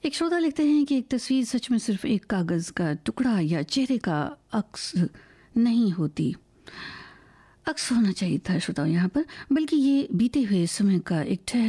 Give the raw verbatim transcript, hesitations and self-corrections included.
एक श्रोता लिखते हैं कि एक तस्वीर सच में सिर्फ एक कागज़ का टुकड़ा या चेहरे का अक्स नहीं होती। अक्स होना चाहिए था श्रोताओं यहाँ पर, बल्कि ये बीते हुए समय का एक ठहर